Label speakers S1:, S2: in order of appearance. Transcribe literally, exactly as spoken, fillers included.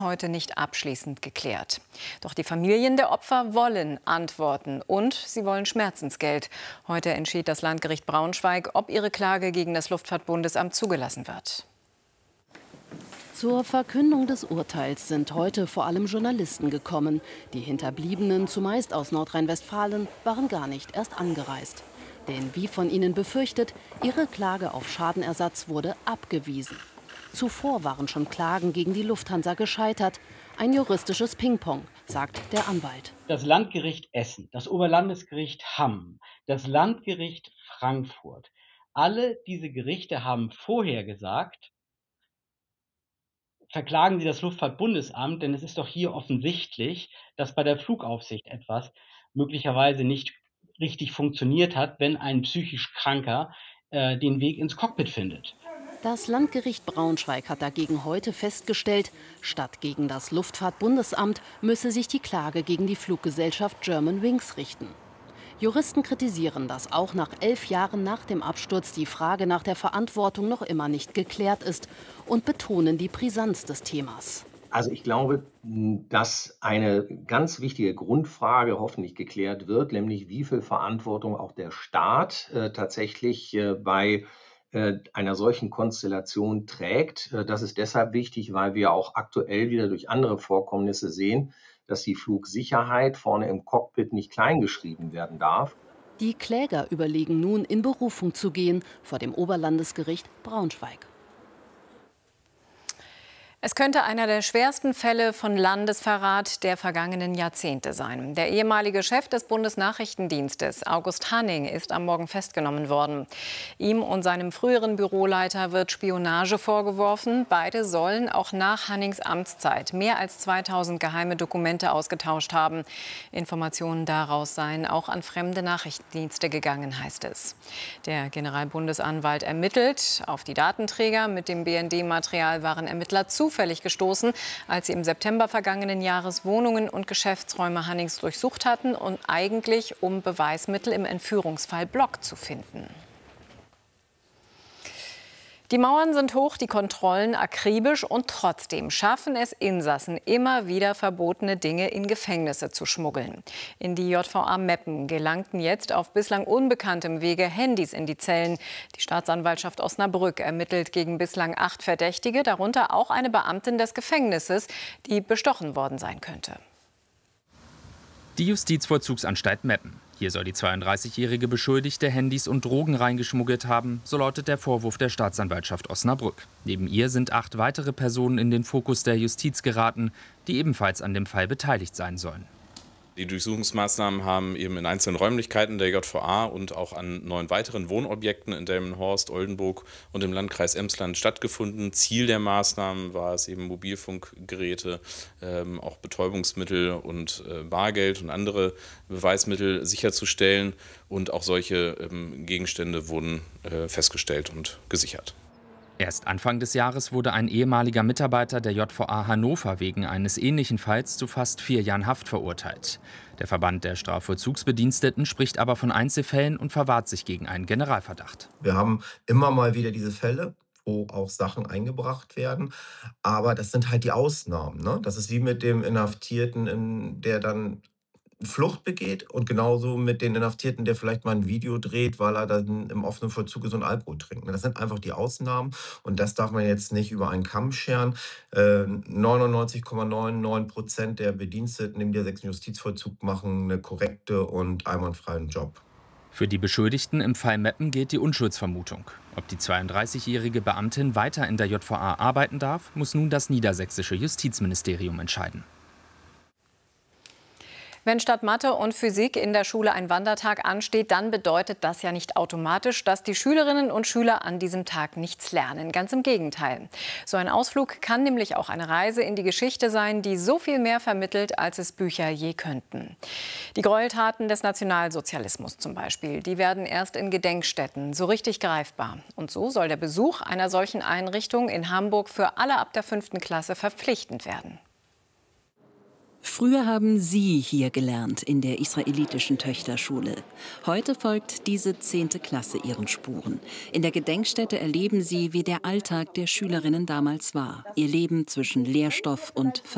S1: heute nicht abschließend geklärt. Doch die Familien der Opfer wollen Antworten und sie wollen Schmerzensgeld. Heute entschied das Landgericht Braunschweig, ob ihre Klage gegen das Luftfahrtbundesamt zugelassen wird.
S2: Zur Verkündung des Urteils sind heute vor allem Journalisten gekommen. Die Hinterbliebenen, zumeist aus Nordrhein-Westfalen, waren gar nicht erst angereist. Denn wie von ihnen befürchtet, ihre Klage auf Schadenersatz wurde abgewiesen. Zuvor waren schon Klagen gegen die Lufthansa gescheitert. Ein juristisches Ping-Pong, sagt der Anwalt.
S3: Das Landgericht Essen, das Oberlandesgericht Hamm, das Landgericht Frankfurt. Alle diese Gerichte haben vorher gesagt, verklagen Sie das Luftfahrtbundesamt, denn es ist doch hier offensichtlich, dass bei der Flugaufsicht etwas möglicherweise nicht richtig funktioniert hat, wenn ein psychisch Kranker äh, den Weg ins Cockpit findet.
S2: Das Landgericht Braunschweig hat dagegen heute festgestellt, statt gegen das Luftfahrtbundesamt müsse sich die Klage gegen die Fluggesellschaft Germanwings richten. Juristen kritisieren, dass auch nach elf Jahren nach dem Absturz die Frage nach der Verantwortung noch immer nicht geklärt ist und betonen die Brisanz des Themas.
S4: Also ich glaube, dass eine ganz wichtige Grundfrage hoffentlich geklärt wird, nämlich wie viel Verantwortung auch der Staat äh, tatsächlich äh, bei äh, einer solchen Konstellation trägt. Äh, das ist deshalb wichtig, weil wir auch aktuell wieder durch andere Vorkommnisse sehen, dass die Flugsicherheit vorne im Cockpit nicht kleingeschrieben werden darf.
S2: Die Kläger überlegen nun, in Berufung zu gehen vor dem Oberlandesgericht Braunschweig.
S1: Es könnte einer der schwersten Fälle von Landesverrat der vergangenen Jahrzehnte sein. Der ehemalige Chef des Bundesnachrichtendienstes, August Hanning, ist am Morgen festgenommen worden. Ihm und seinem früheren Büroleiter wird Spionage vorgeworfen. Beide sollen auch nach Hannings Amtszeit mehr als zweitausend geheime Dokumente ausgetauscht haben. Informationen daraus seien auch an fremde Nachrichtendienste gegangen, heißt es. Der Generalbundesanwalt ermittelt. Auf die Datenträger mit dem B N D-Material waren Ermittler zu zufällig gestoßen, als sie im September vergangenen Jahres Wohnungen und Geschäftsräume Hannings durchsucht hatten und eigentlich um Beweismittel im Entführungsfall Block zu finden. Die Mauern sind hoch, die Kontrollen akribisch und trotzdem schaffen es Insassen immer wieder verbotene Dinge in Gefängnisse zu schmuggeln. In die J V A Meppen gelangten jetzt auf bislang unbekanntem Wege Handys in die Zellen. Die Staatsanwaltschaft Osnabrück ermittelt gegen bislang acht Verdächtige, darunter auch eine Beamtin des Gefängnisses, die bestochen worden sein könnte.
S5: Die Justizvollzugsanstalt Meppen. Hier soll die zweiunddreißigjährige Beschuldigte Handys und Drogen reingeschmuggelt haben, so lautet der Vorwurf der Staatsanwaltschaft Osnabrück. Neben ihr sind acht weitere Personen in den Fokus der Justiz geraten, die ebenfalls an dem Fall beteiligt sein sollen.
S6: Die Durchsuchungsmaßnahmen haben eben in einzelnen Räumlichkeiten der J V A und auch an neun weiteren Wohnobjekten in Delmenhorst, Oldenburg und im Landkreis Emsland stattgefunden. Ziel der Maßnahmen war es eben, Mobilfunkgeräte, ähm, auch Betäubungsmittel und äh, Bargeld und andere Beweismittel sicherzustellen. Und auch solche ähm, Gegenstände wurden äh, festgestellt und gesichert.
S5: Erst Anfang des Jahres wurde ein ehemaliger Mitarbeiter der J V A Hannover wegen eines ähnlichen Falls zu fast vier Jahren Haft verurteilt. Der Verband der Strafvollzugsbediensteten spricht aber von Einzelfällen und verwahrt sich gegen einen Generalverdacht.
S7: Wir haben immer mal wieder diese Fälle, wo auch Sachen eingebracht werden, aber das sind halt die Ausnahmen, ne? Das ist wie mit dem Inhaftierten, der dann Flucht begeht und genauso mit den Inhaftierten, der vielleicht mal ein Video dreht, weil er dann im offenen Vollzug so einen Alkohol trinkt. Das sind einfach die Ausnahmen und das darf man jetzt nicht über einen Kamm scheren. Äh, neunundneunzig Komma neunundneunzig Prozent der Bediensteten im Niedersächsischen Justizvollzug machen eine korrekte und einwandfreien Job.
S5: Für die Beschuldigten im Fall Meppen gilt die Unschuldsvermutung. Ob die zweiunddreißigjährige Beamtin weiter in der J V A arbeiten darf, muss nun das niedersächsische Justizministerium entscheiden.
S1: Wenn statt Mathe und Physik in der Schule ein Wandertag ansteht, dann bedeutet das ja nicht automatisch, dass die Schülerinnen und Schüler an diesem Tag nichts lernen. Ganz im Gegenteil. So ein Ausflug kann nämlich auch eine Reise in die Geschichte sein, die so viel mehr vermittelt, als es Bücher je könnten. Die Gräueltaten des Nationalsozialismus zum Beispiel, die werden erst in Gedenkstätten so richtig greifbar. Und so soll der Besuch einer solchen Einrichtung in Hamburg für alle ab der fünften Klasse verpflichtend werden.
S8: Früher haben Sie hier gelernt, in der israelitischen Töchterschule. Heute folgt diese zehnte Klasse ihren Spuren. In der Gedenkstätte erleben Sie, wie der Alltag der Schülerinnen damals war. Ihr Leben zwischen Lehrstoff und Ver